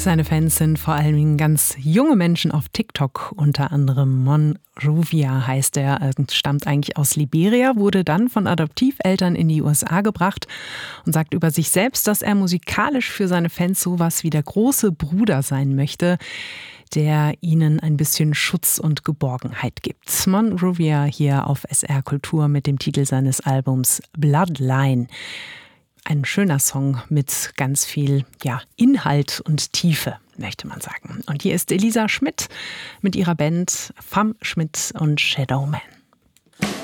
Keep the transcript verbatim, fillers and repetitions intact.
Seine Fans sind vor allem ganz junge Menschen auf TikTok, unter anderem Monrovia heißt er, stammt eigentlich aus Liberia, wurde dann von Adoptiveltern in die U S A gebracht und sagt über sich selbst, dass er musikalisch für seine Fans sowas wie der große Bruder sein möchte, der ihnen ein bisschen Schutz und Geborgenheit gibt. Monrovia hier auf S R Kultur mit dem Titel seines Albums Bloodline. Ein schöner Song mit ganz viel ja, Inhalt und Tiefe, möchte man sagen. Und hier ist Elisa Schmidt mit ihrer Band Fam Schmidt und Shadowman.